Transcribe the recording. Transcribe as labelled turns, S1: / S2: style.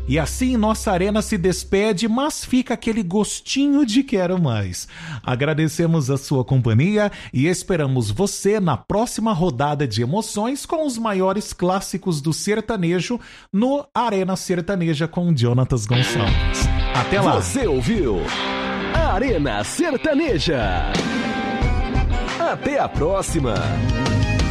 S1: E assim nossa arena se despede, mas fica aquele gostinho de quero mais. Agradecemos a sua companhia e esperamos você na próxima rodada de emoções com os maiores clássicos do sertanejo no Arena Sertaneja com Jonatas Gonçalves. Até lá!
S2: Você ouviu Arena Sertaneja. Até a próxima!